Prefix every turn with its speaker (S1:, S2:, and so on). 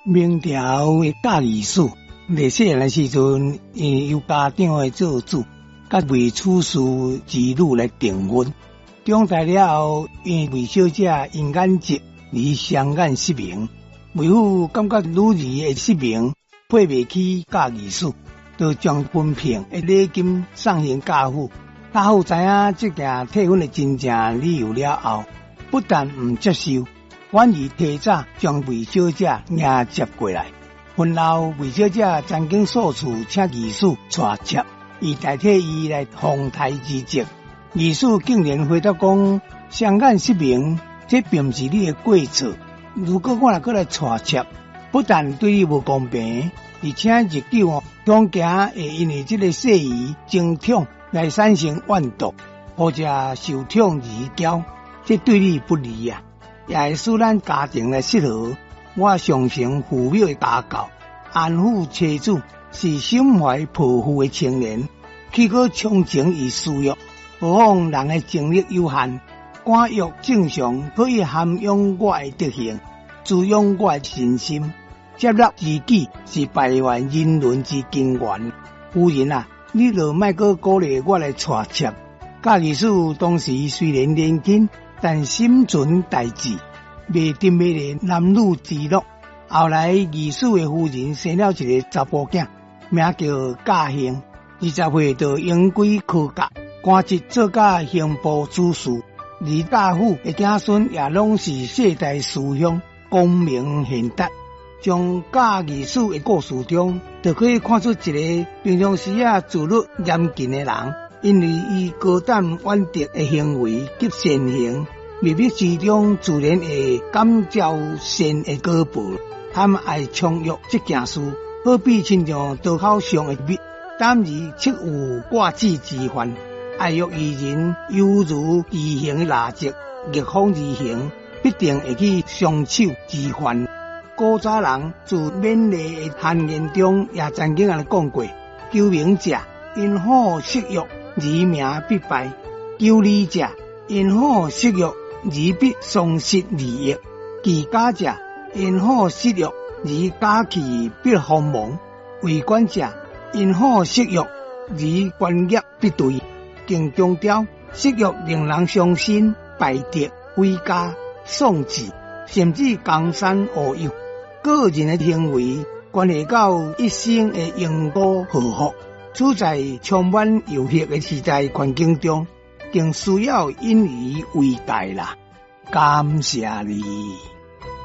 S1: 明朝的教义书，历细汉的时阵，由家长的做主，甲为处事之女来订婚。长大了后，因为小姐因眼疾而双眼失明，为父感觉女儿的失明配袂起教义书，就将分聘的礼金送行家父。家父知影这件退婚的真正理由了后，不但唔接受，反而提早将魏小姐迎接过来。婚后，魏小姐曾经数次请义士带接，以代替伊来奉台之职。义士竟然回答讲：双眼失明，这并不是你的过错。如果我来带接，不但对你无公平，而且日久恐惊会因为这个事宜争宠来产生怨毒，或者受宠而骄，这对你不利啊！也会使咱家庭来失和。我上承父母的家教，安抚妻子是心怀抱负的青年，岂可充情于私欲？何况人的精力有限，官欲正常可以涵养我的德行，滋养我的信心。接纳自己是百万人伦之根源。夫人啊，你就莫阁鼓励我来带妾。教义士当时虽然年轻，但心存大志，未定未离男女之乐。后来义士的夫人生了一个查甫囝，名叫嘉兴，20岁就应归科甲，官职做甲刑部主事。而家父的子孙也拢是世代师兄，功名显达。从教义士的故事中，就可以看出一个平常时自律严谨的人，因为伊高胆远德的行为及善行，秘密之中自然会感召善的果报。他们爱充裕这件事，好比亲像刀口上的蜜，胆而切有挂齿之患。爱欲宜人，犹如异形的蜡烛，逆风而行，必定会去伤手之患。古早人自勉励的汉言中也曾经安尼讲过：求名者，因好色欲，而名必败；求利者，因好色欲，而必丧失利益；治家者，因好色欲，而家气必荒亡；为官者，因好色欲，而官业必颓。更强调，色欲令人伤心、败德、毁家、丧志，甚至江山恶友。个人的行为关系到一生的幸福祸福，处在充满诱惑的时代环境中，更需要引以为戒啦。感谢你。